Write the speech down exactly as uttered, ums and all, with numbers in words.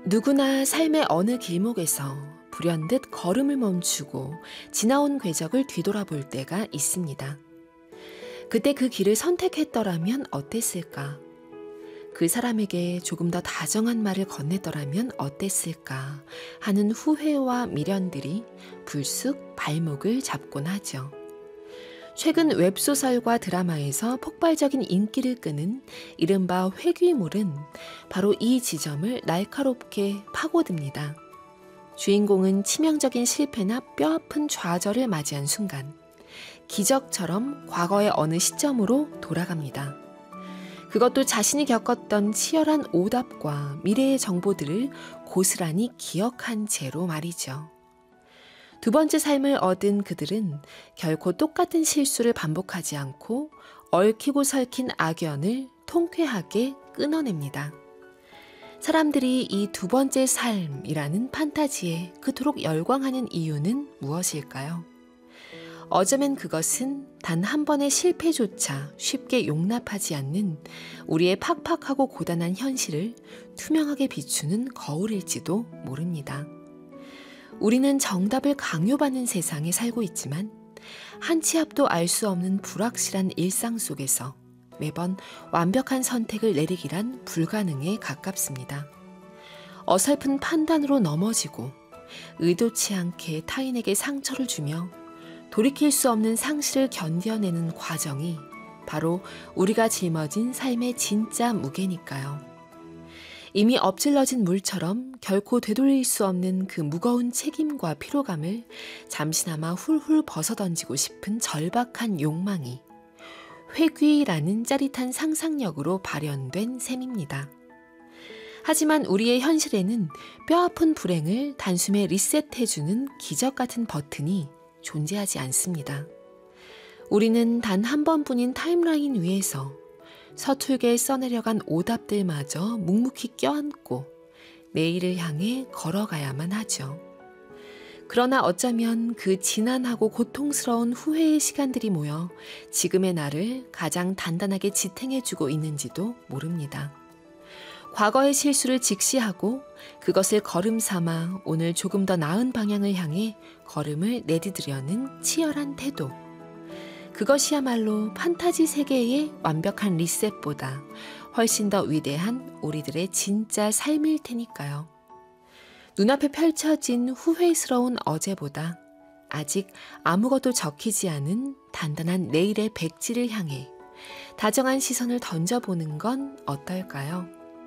누구나 삶의 어느 길목에서 불현듯 걸음을 멈추고 지나온 궤적을 뒤돌아볼 때가 있습니다. 그때 그 길을 선택했더라면 어땠을까? 그 사람에게 조금 더 다정한 말을 건넸더라면 어땠을까? 하는 후회와 미련들이 불쑥 발목을 잡곤 하죠. 최근 웹소설과 드라마에서 폭발적인 인기를 끄는 이른바 회귀물은 바로 이 지점을 날카롭게 파고듭니다. 주인공은 치명적인 실패나 뼈아픈 좌절을 맞이한 순간 기적처럼 과거의 어느 시점으로 돌아갑니다. 그것도 자신이 겪었던 치열한 오답과 미래의 정보들을 고스란히 기억한 채로 말이죠. 두 번째 삶을 얻은 그들은 결코 똑같은 실수를 반복하지 않고 얽히고 설킨 악연을 통쾌하게 끊어냅니다. 사람들이 이 두 번째 삶이라는 판타지에 그토록 열광하는 이유는 무엇일까요? 어쩌면 그것은 단 한 번의 실패조차 쉽게 용납하지 않는 우리의 팍팍하고 고단한 현실을 투명하게 비추는 거울일지도 모릅니다. 우리는 정답을 강요받는 세상에 살고 있지만 한 치 앞도 알 수 없는 불확실한 일상 속에서 매번 완벽한 선택을 내리기란 불가능에 가깝습니다. 어설픈 판단으로 넘어지고 의도치 않게 타인에게 상처를 주며 돌이킬 수 없는 상실을 견뎌내는 과정이 바로 우리가 짊어진 삶의 진짜 무게니까요. 이미 엎질러진 물처럼 결코 되돌릴 수 없는 그 무거운 책임과 피로감을 잠시나마 훌훌 벗어던지고 싶은 절박한 욕망이 회귀라는 짜릿한 상상력으로 발현된 셈입니다. 하지만 우리의 현실에는 뼈아픈 불행을 단숨에 리셋해주는 기적 같은 버튼이 존재하지 않습니다. 우리는 단 한 번뿐인 타임라인 위에서 서툴게 써내려간 오답들마저 묵묵히 껴안고 내일을 향해 걸어가야만 하죠. 그러나 어쩌면 그 지난하고 고통스러운 후회의 시간들이 모여 지금의 나를 가장 단단하게 지탱해주고 있는지도 모릅니다. 과거의 실수를 직시하고 그것을 걸음 삼아 오늘 조금 더 나은 방향을 향해 걸음을 내디디려는 치열한 태도. 그것이야말로 판타지 세계의 완벽한 리셋보다 훨씬 더 위대한 우리들의 진짜 삶일 테니까요. 눈앞에 펼쳐진 후회스러운 어제보다 아직 아무것도 적히지 않은 단단한 내일의 백지를 향해 다정한 시선을 던져보는 건 어떨까요?